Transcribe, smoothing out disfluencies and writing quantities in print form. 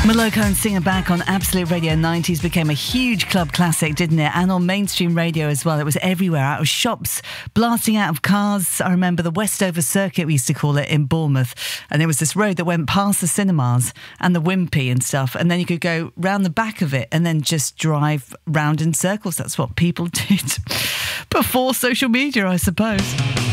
Moloko and Singer Back on Absolute Radio. 90s became a huge club classic, didn't it? And on mainstream radio as well. It was everywhere, out of shops, blasting out of cars. I remember the Westover Circuit, we used to call it, in Bournemouth. And there was this road that went past the cinemas and the Wimpy and stuff. And then you could go round the back of it and then just drive round in circles. That's what people did before social media, I suppose.